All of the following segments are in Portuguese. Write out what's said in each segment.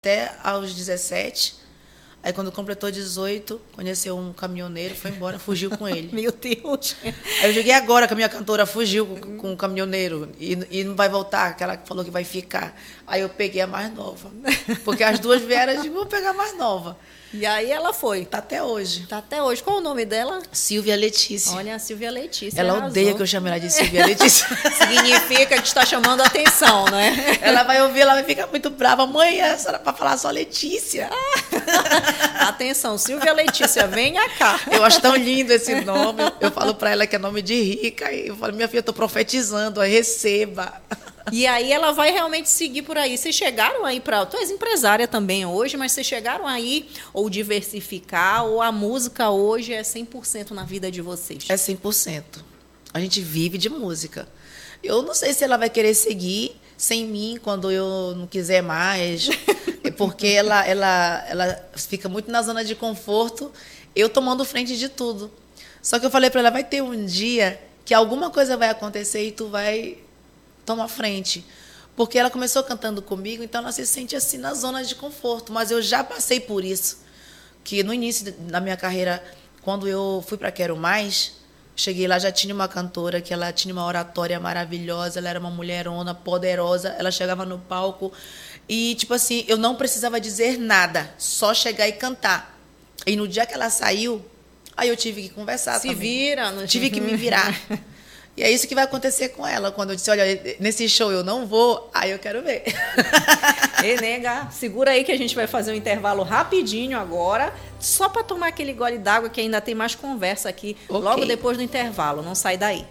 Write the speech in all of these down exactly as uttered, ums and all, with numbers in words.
até aos dezessete. Aí, quando completou dezoito, conheceu um caminhoneiro, foi embora, fugiu com ele. Meu Deus! Aí eu joguei agora que a minha cantora fugiu com, com o caminhoneiro e, e não vai voltar, aquela que falou que vai ficar. Aí eu peguei a mais nova. Porque as duas vieram, eu digo, vou pegar a mais nova. E aí ela foi. Tá até hoje. Tá até hoje. Qual o nome dela? Silvia Letícia. Olha, a Silvia Letícia. Ela arrasou. odeia que eu chame ela de Silvia Letícia. Significa que está chamando a atenção, né? Ela vai ouvir, ela vai ficar muito brava. Mãe, essa era para falar só Letícia. Atenção, Silvia Letícia, venha cá. Eu acho tão lindo esse nome. Eu, eu falo para ela que é nome de rica. E eu falo, minha filha, eu tô profetizando, receba. E aí ela vai realmente seguir por aí. Vocês chegaram aí para... Tu és empresária também hoje, mas vocês chegaram aí ou diversificar, ou a música hoje é cem por cento na vida de vocês? É cem por cento. A gente vive de música. Eu não sei se ela vai querer seguir sem mim quando eu não quiser mais, porque ela, ela, ela fica muito na zona de conforto, eu tomando frente de tudo. Só que eu falei para ela, vai ter um dia que alguma coisa vai acontecer e tu vai tomar frente. Porque ela começou cantando comigo, então ela se sente assim na zona de conforto. Mas eu já passei por isso. Que no início da minha carreira, quando eu fui para Quero Mais, cheguei lá, já tinha uma cantora que ela tinha uma oratória maravilhosa, ela era uma mulherona, poderosa, ela chegava no palco e, tipo assim, eu não precisava dizer nada, só chegar e cantar. E no dia que ela saiu, aí eu tive que conversar Se também. vira. Não... Tive que me virar. E é isso que vai acontecer com ela. Quando eu disse, olha, nesse show eu não vou, aí eu quero ver. Ei, nega, segura aí que a gente vai fazer um intervalo rapidinho agora, só para tomar aquele gole d'água que ainda tem mais conversa aqui, okay. Logo depois do intervalo. Não sai daí.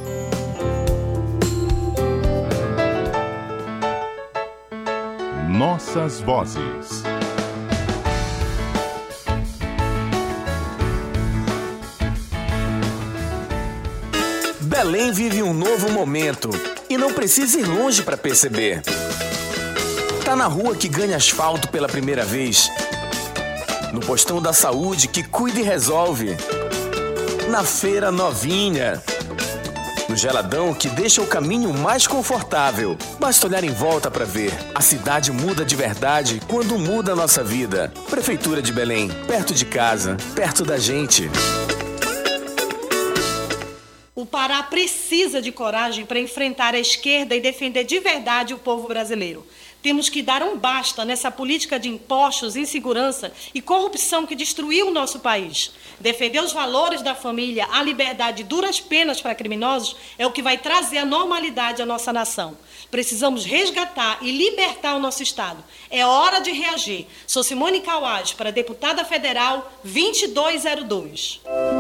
Nossas vozes. Belém vive um novo momento e não precisa ir longe para perceber. Tá na rua que ganha asfalto pela primeira vez, no postão da saúde que cuida e resolve, na feira novinha, no geladão que deixa o caminho mais confortável. Basta olhar em volta para ver. A cidade muda de verdade quando muda a nossa vida. Prefeitura de Belém, perto de casa, perto da gente. O Pará precisa de coragem para enfrentar a esquerda e defender de verdade o povo brasileiro. Temos que dar um basta nessa política de impostos, insegurança e corrupção que destruiu o nosso país. Defender os valores da família, a liberdade e duras penas para criminosos é o que vai trazer a normalidade à nossa nação. Precisamos resgatar e libertar o nosso Estado. É hora de reagir. Sou Simone Kawaj, para deputada federal vinte e dois zero dois.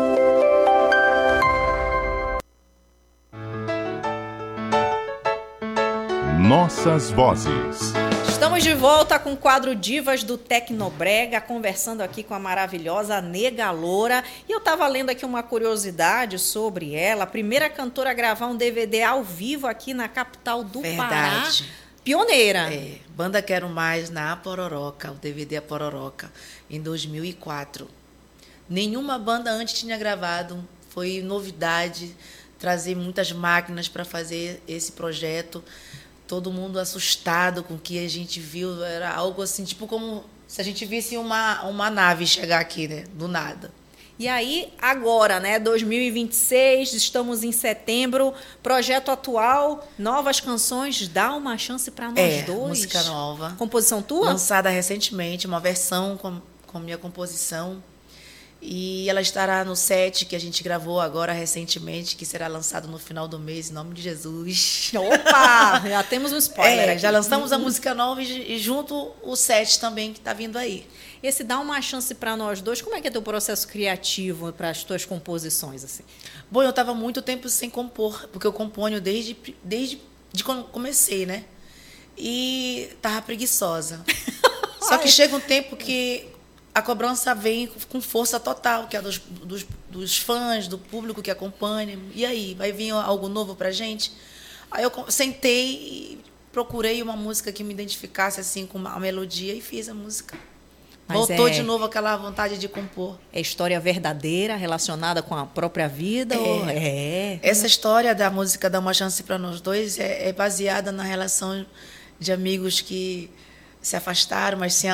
Nossas vozes. Estamos de volta com o quadro Divas do Tecnobrega, conversando aqui com a maravilhosa Nega Loura. E eu estava lendo aqui uma curiosidade sobre ela, a primeira cantora a gravar um D V D ao vivo aqui na capital do Verdade. Pará. Pioneira. É, Banda Quero Mais na Pororoca, o D V D A Pororoca, em dois mil e quatro. Nenhuma banda antes tinha gravado, foi novidade, trazer muitas máquinas para fazer esse projeto. Todo mundo assustado com o que a gente viu. Era algo assim, tipo como se a gente visse uma, uma nave chegar aqui, né? Do nada. E aí, agora, né? dois mil e vinte e seis, estamos em setembro. Projeto atual, novas canções. Dá uma chance para nós é, dois. Música nova. Composição tua? Lançada recentemente, uma versão com, com minha composição. E ela estará no set que a gente gravou agora recentemente, que será lançado no final do mês, em nome de Jesus. Opa! Já temos um spoiler. É, já lançamos a música nova e, e junto o set também que está vindo aí. Esse Dá uma chance para nós dois. Como é que é teu processo criativo para as tuas composições? Assim? Bom, eu estava muito tempo sem compor, porque eu componho desde, desde de quando comecei, né? E estava preguiçosa. Só que chega um tempo que a cobrança vem com força total, que é dos, dos, dos fãs, do público que acompanha. E aí, vai vir algo novo pra gente? Aí eu sentei e procurei uma música que me identificasse assim com uma melodia e fiz a música. Mas Voltou é... de novo aquela vontade de compor. É história verdadeira, relacionada com a própria vida? É. Ou... é. Essa história da música Dá uma Chance para Nós Dois é, é baseada na relação de amigos que se afastaram, mas se